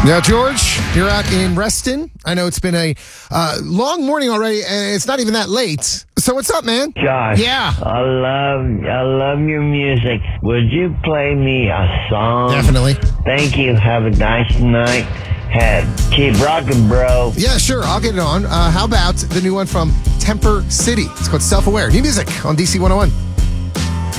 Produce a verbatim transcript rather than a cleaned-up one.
Now, George, you're out in Reston. I know it's been a uh, long morning already, and it's not even that late. So what's up, man? Josh. Yeah. I love, I love your music. Would you play me a song? Definitely. Thank you. Have a nice night. Have, keep rocking, bro. Yeah, sure. I'll get it on. Uh, how about the new one from Temper City? It's called Self-Aware. New music on D C one oh one.